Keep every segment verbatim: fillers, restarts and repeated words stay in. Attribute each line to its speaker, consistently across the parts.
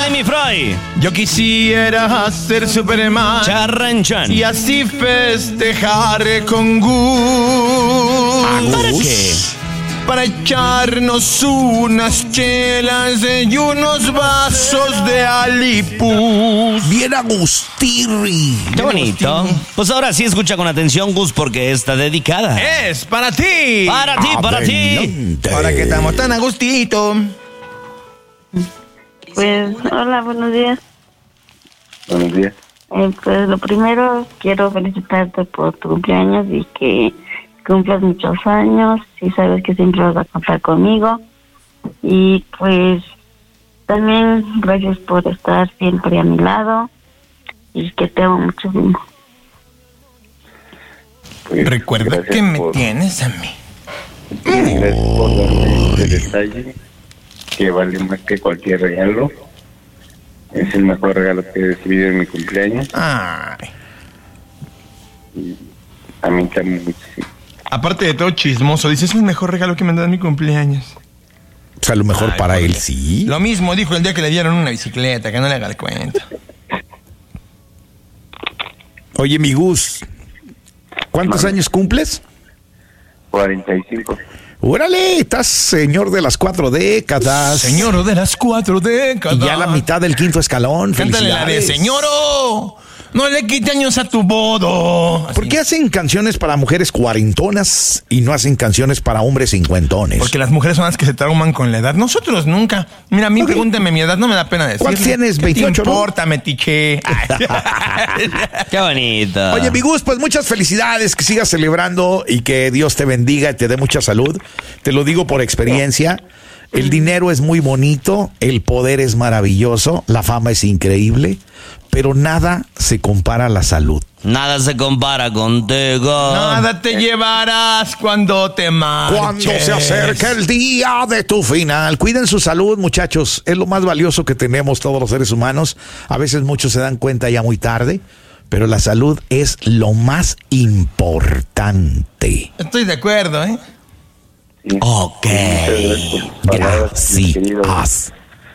Speaker 1: Ay, mi Freud.
Speaker 2: Yo quisiera ser Superman
Speaker 1: Charranchan.
Speaker 2: y así festejar con Gus.
Speaker 1: ¿Para qué?
Speaker 2: Para echarnos unas chelas y unos vasos de Alipus.
Speaker 3: Bien Agustirri.
Speaker 1: Qué bonito. Pues ahora sí escucha con atención, Gus, porque está dedicada.
Speaker 2: Es para ti.
Speaker 1: Para ti, para ti.
Speaker 3: Adelante.
Speaker 2: Para que estamos tan a gustito.
Speaker 4: Pues, hola, buenos días.
Speaker 5: Buenos días.
Speaker 4: Eh, pues, lo primero, quiero felicitarte por tu cumpleaños y que cumplas muchos años y sabes que siempre vas a contar conmigo. Y, pues, también gracias por estar siempre a mi lado y que te amo muchísimo.
Speaker 5: Pues,
Speaker 2: Recuerda
Speaker 5: gracias
Speaker 2: que me
Speaker 5: por-
Speaker 2: tienes a mí.
Speaker 5: Gracias por darme este detalle, que vale más que cualquier regalo. Es el mejor regalo que he recibido en mi cumpleaños.
Speaker 2: Ay.
Speaker 5: A mí te amo muchísimo.
Speaker 2: Aparte de todo chismoso, dice, es el mejor regalo que me han dado en mi cumpleaños.
Speaker 3: O sea, a lo mejor
Speaker 2: Ay,
Speaker 3: para
Speaker 2: porque-
Speaker 3: él sí.
Speaker 2: Lo mismo dijo el día que le dieron una bicicleta, que no le haga el cuento.
Speaker 3: Oye, mi Gus, ¿cuántos
Speaker 5: Mande.
Speaker 3: años cumples?
Speaker 5: cuarenta y cinco.
Speaker 3: Órale, estás señor de las cuatro décadas.
Speaker 2: Señor de las cuatro décadas.
Speaker 3: Y ya la mitad del quinto escalón.
Speaker 2: Cántale la de
Speaker 3: Felicidades.
Speaker 2: señoro. No le quite años a tu bodo.
Speaker 3: ¿Por qué hacen canciones para mujeres cuarentonas y no hacen canciones para hombres cincuentones?
Speaker 2: Porque las mujeres son las que se trauman con la edad. Nosotros nunca. Mira, a mí
Speaker 3: Ok.
Speaker 2: pregúntame mi edad, no me da pena decirlo.
Speaker 3: ¿Cuántos tienes? veintiocho,
Speaker 2: ¿Qué
Speaker 3: ¿no?
Speaker 2: importa, metiche? Ay.
Speaker 1: Qué bonito.
Speaker 3: Oye, mi Gus, pues muchas felicidades, que sigas celebrando y que Dios te bendiga y te dé mucha salud. Te lo digo por experiencia. El dinero es muy bonito, el poder es maravilloso, la fama es increíble, pero nada se compara a la salud.
Speaker 1: Nada se compara contigo.
Speaker 2: Nada te llevarás cuando te marches.
Speaker 3: Cuando se acerca el día de tu final. Cuiden su salud, muchachos. Es lo más valioso que tenemos todos los seres humanos. A veces muchos se dan cuenta ya muy tarde, pero la salud es lo más importante.
Speaker 2: Estoy de acuerdo, ¿eh?
Speaker 5: Sí.
Speaker 1: Ok.
Speaker 5: Muchas gracias, mi querido.
Speaker 3: Gracias.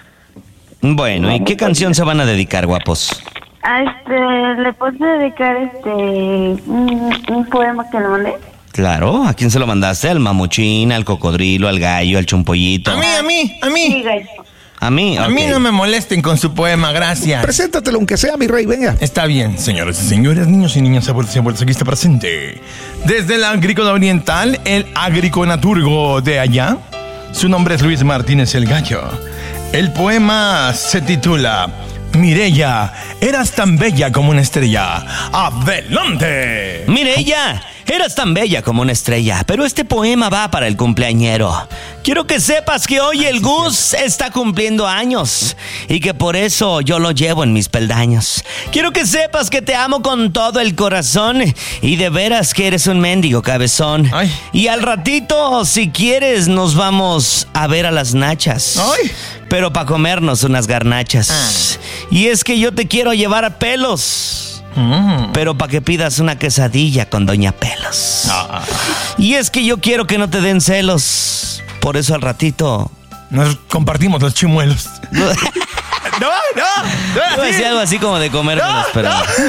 Speaker 1: Bueno, ¿y qué canción se van a dedicar, guapos?
Speaker 4: A este, ¿le puedo dedicar este un, un poema que le mandé?
Speaker 1: Claro, ¿a quién se lo mandaste? ¿Al mamuchín, al cocodrilo, al gallo, al chumpollito?
Speaker 2: A mí, a mí, a
Speaker 4: Sí,
Speaker 2: mí.
Speaker 4: gallo.
Speaker 1: A mí,
Speaker 2: A
Speaker 1: ok.
Speaker 2: mí no me molesten con su poema, gracias.
Speaker 3: Preséntatelo aunque sea, mi rey, venga.
Speaker 2: Está bien, señores y señores, niños y niñas, abuelos y abuelas, aquí está presente. Desde el Agrícola Oriental, el agriconaturgo de allá. Su nombre es Luis Martínez el Gallo. El poema se titula Mireya, eras tan bella como una estrella. ¡Adelante!
Speaker 1: Mireya, eras tan bella como una estrella, pero este poema va para el cumpleañero. Quiero que sepas que hoy el Gus está cumpliendo años y que por eso yo lo llevo en mis peldaños. Quiero que sepas que te amo con todo el corazón y de veras que eres un mendigo cabezón.
Speaker 2: Ay.
Speaker 1: Y al ratito, si quieres, nos vamos a ver a las nachas.
Speaker 2: Ay.
Speaker 1: Pero para comernos unas garnachas. Y es que yo te quiero llevar a Pelos.
Speaker 2: Mm.
Speaker 1: Pero para que pidas una quesadilla con Doña Pelos.
Speaker 2: Ah,
Speaker 1: Y es que yo quiero que no te den celos. Por eso al ratito.
Speaker 2: nos compartimos los chimuelos.
Speaker 1: No,
Speaker 2: No, no, no.
Speaker 1: iba a decir algo así como de comérmelos, pero.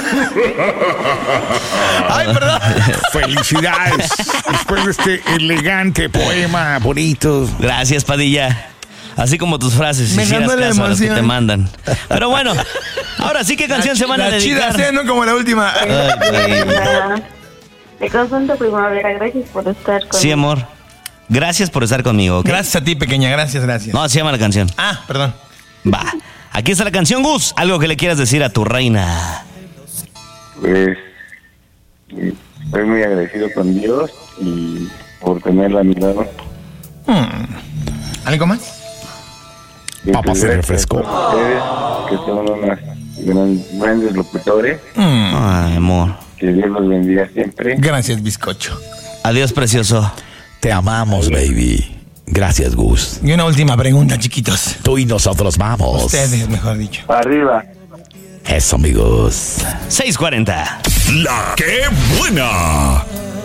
Speaker 2: Ay, perdón.
Speaker 3: Felicidades. Después de este elegante poema bonito.
Speaker 1: Gracias, Padilla. Así como tus frases,
Speaker 2: Me
Speaker 1: si hicieras
Speaker 2: ganó la
Speaker 1: caso a las que
Speaker 2: emoción.
Speaker 1: te mandan. Pero bueno, ahora sí, ¿qué canción se van a
Speaker 2: La
Speaker 1: dedicar?
Speaker 2: chida, ¿sí? No como la última.
Speaker 1: Ay, ay.
Speaker 4: La- De Conjunto Primavera, gracias por estar conmigo.
Speaker 1: Sí, amor. Gracias por estar conmigo, ¿ok?
Speaker 2: Gracias a ti, pequeña, gracias, gracias.
Speaker 1: No, se llama la canción.
Speaker 2: Ah, perdón.
Speaker 1: Va. Aquí está la canción, Gus. Algo que le quieras decir a tu reina.
Speaker 5: Pues eh, estoy muy agradecido con Dios y por tenerla a mi lado.
Speaker 2: Hmm. ¿Algo más?
Speaker 5: Y
Speaker 3: Papas
Speaker 5: pues,
Speaker 3: de
Speaker 5: gracias
Speaker 3: refresco.
Speaker 5: a ustedes, que son unos gran- grandes locutores.
Speaker 2: Hmm.
Speaker 1: Ay, amor.
Speaker 5: Que Dios los bendiga siempre.
Speaker 2: Gracias, bizcocho.
Speaker 1: Adiós, precioso.
Speaker 3: Te amamos, baby. Gracias, Gus.
Speaker 2: Y una última pregunta, chiquitos.
Speaker 3: Tú y nosotros vamos.
Speaker 2: Ustedes, mejor dicho.
Speaker 5: Arriba.
Speaker 3: Eso, amigos.
Speaker 1: seis cuarenta.
Speaker 6: La que buena.